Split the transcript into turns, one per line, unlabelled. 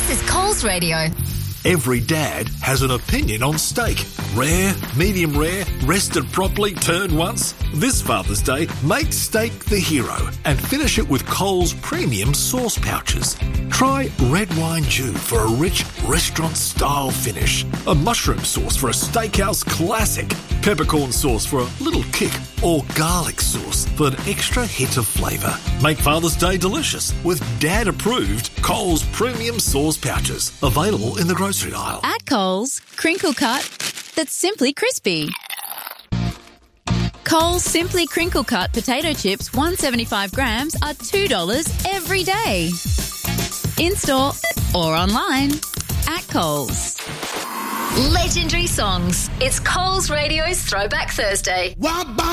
This is Coles Radio.
Every dad has an opinion on steak. Rare, medium rare, rested properly, turned once. This Father's Day, make steak the hero and finish it with Coles premium sauce pouches. Try red wine jus for a rich restaurant-style finish. A mushroom sauce for a steakhouse classic. Peppercorn sauce for a little kick. Or garlic sauce for an extra hit of flavour. Make Father's Day delicious with dad-approved Coles premium sauce pouches. Available in the grocery aisle.
At Coles, crinkle cut that's simply crispy. Coles Simply Crinkle Cut potato chips, 175 grams, are $2 every day. In-store or online at Coles.
Legendary songs. It's Coles Radio's Throwback Thursday.